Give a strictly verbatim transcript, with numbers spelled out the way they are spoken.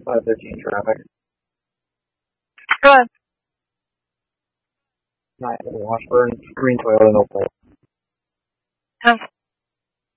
five fifteen traffic. Go ahead. nine Washburn, green Toyota, no plate. ten